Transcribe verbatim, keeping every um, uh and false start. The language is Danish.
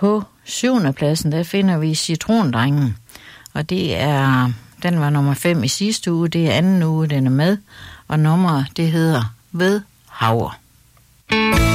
På syvende pladsen, der finder vi Citrondrengen. Og det er, den var nummer fem i sidste uge, det er anden uge, den er med. Og nummeret, det hedder Ved Havre.